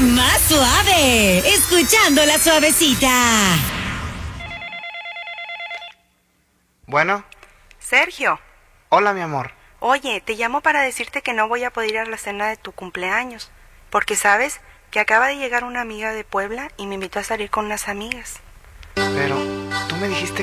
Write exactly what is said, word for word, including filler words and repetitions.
Más suave, escuchando la suavecita. Bueno. Sergio. Hola, mi amor. Oye, te llamo para decirte que no voy a poder ir a la cena de tu cumpleaños, porque sabes que acaba de llegar una amiga de Puebla y me invitó a salir con unas amigas. Pero tú me dijiste